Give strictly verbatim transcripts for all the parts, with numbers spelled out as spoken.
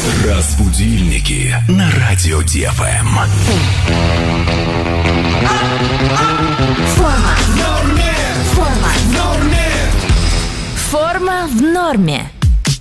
Разбудильники на радио ДФМ. Форма в норме. Форма в норме. Форма в норме.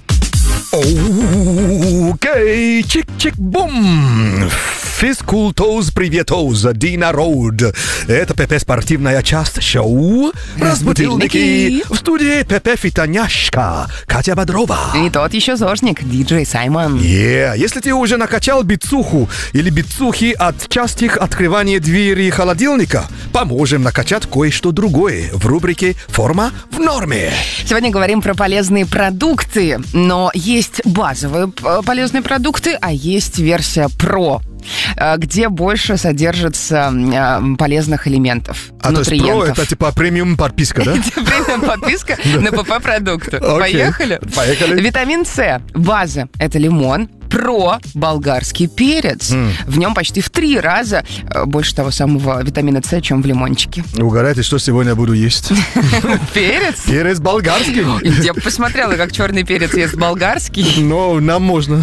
Окей, чик-чик-бум. Физкультуз, приветоз, Динарод. Это ПП спортивная часть шоу «Разбудильники». В студии ПП Фитоняшка, Катя Бодрова. И тот еще зожник, диджей Саймон. Yeah. Если ты уже накачал бицуху или бицухи от частых открывания двери холодильника, поможем накачать кое-что другое в рубрике «Форма в норме». Сегодня говорим про полезные продукты, но есть базовые полезные продукты, а есть версия «Про», где больше содержится полезных элементов, а нутриентов. То есть про это типа премиум подписка, да? Премиум подписка на ПП-продукты. Поехали? Поехали. Витамин С. База – это лимон. Про – болгарский перец. Mm. В нем почти в три раза больше того самого витамина С, чем в лимончике. Угадайте, что сегодня буду есть? Перец? Перец болгарский. Я бы посмотрела, как черный перец ест болгарский. Но нам можно.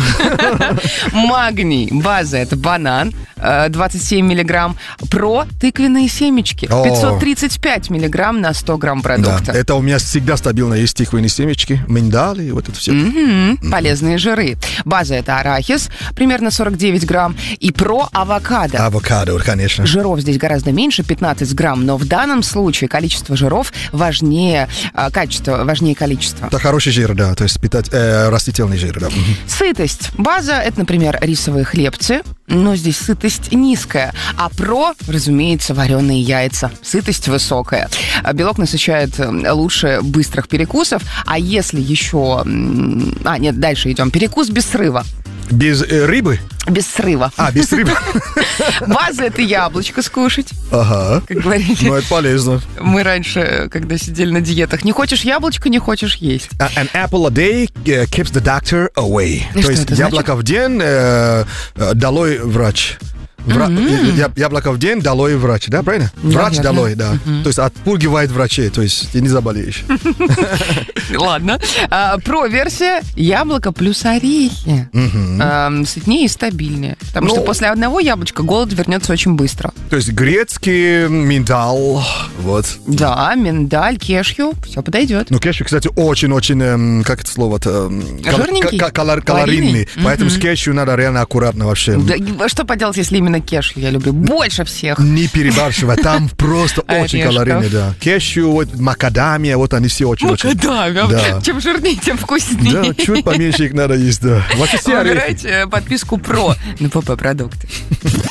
Магний. База – это банан, двадцать семь миллиграмм. Про – тыквенные семечки, пятьсот тридцать пять миллиграмм на сто грамм продукта. Да, это у меня всегда стабильно есть тыквенные семечки, миндаль и вот это все. Mm-hmm. Mm-hmm. Полезные жиры. База – это арахис, примерно сорок девять грамм, и про авокадо. Авокадо, конечно. Жиров здесь гораздо меньше, пятнадцать грамм, но в данном случае количество жиров важнее а, качества, важнее количества. Это хороший жир, да, то есть питать, э, растительный жир, да. Сытость. База – это, например, рисовые хлебцы, но здесь сытость низкая, а про, разумеется, вареные яйца. Сытость высокая. Белок насыщает лучше быстрых перекусов, а если еще... А, нет, дальше идем. Перекус без срыва. Без э, рыбы? Без срыва. А, без срыва. База – это яблочко скушать. Ага. Как говорили. Ну, это полезно. Мы раньше, когда сидели на диетах, не хочешь яблочко, не хочешь есть. An apple a day keeps the doctor away. И То есть яблоко в день э, долой врач. Вра- mm-hmm. Яблоко в день, долой врач, да, правильно? Врач Наверное. долой, да. Mm-hmm. То есть отпугивает врачей, то есть ты не заболеешь. Ладно. А, про версия яблоко плюс орехи. А, сытнее и стабильнее. Потому что после одного яблочка голод вернется очень быстро. То есть грецкий миндаль, вот. Да, миндаль, кешью, все подойдет. Ну, кешью, кстати, очень-очень, как это слово-то? Жирненький? Калорийный. Поэтому с кешью надо реально аккуратно вообще. Да, что поделать, если именно кешью я люблю больше всех. Не перебарщивай, там просто очень калорийный, да. Кешью, вот, макадамия, вот они все очень-очень. Макадамия, да. Чем жирнее, тем вкуснее. Да, чуть поменьше их надо есть, да. Выбирайте подписку «Про» на ПП-продукты.